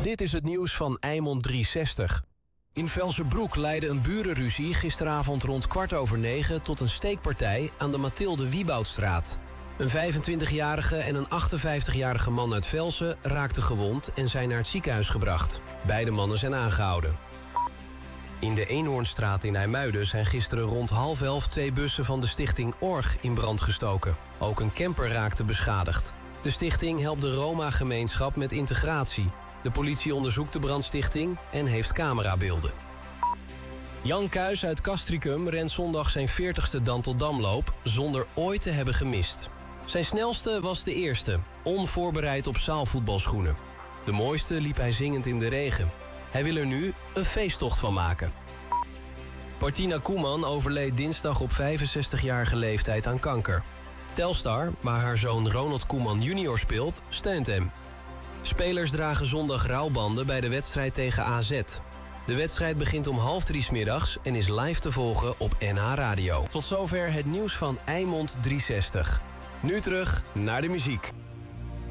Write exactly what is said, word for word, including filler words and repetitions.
Dit is het nieuws van Eimond driehonderdzestig. In Velsenbroek leidde een burenruzie gisteravond rond kwart over negen... tot een steekpartij aan de Mathilde Wieboudstraat. Een vijfentwintigjarige en een achtenvijftigjarige man uit Velsen raakten gewond... en zijn naar het ziekenhuis gebracht. Beide mannen zijn aangehouden. In de Eenhoornstraat in IJmuiden zijn gisteren rond half elf... twee bussen van de stichting Org in brand gestoken. Ook een camper raakte beschadigd. De stichting helpt de Roma-gemeenschap met integratie. De politie onderzoekt de brandstichting en heeft camerabeelden. Jan Kuijs uit Castricum rent zondag zijn veertigste Danteldamloop... zonder ooit te hebben gemist. Zijn snelste was de eerste, onvoorbereid op zaalvoetbalschoenen. De mooiste liep hij zingend in de regen. Hij wil er nu een feesttocht van maken. Martina Koeman overleed dinsdag op vijfenzestigjarige leeftijd aan kanker. Telstar, waar haar zoon Ronald Koeman junior speelt, steunt hem. Spelers dragen zondag rouwbanden bij de wedstrijd tegen A Z. De wedstrijd begint om half drie 's middags en is live te volgen op N H Radio. Tot zover het nieuws van Eimond driehonderdzestig. Nu terug naar de muziek.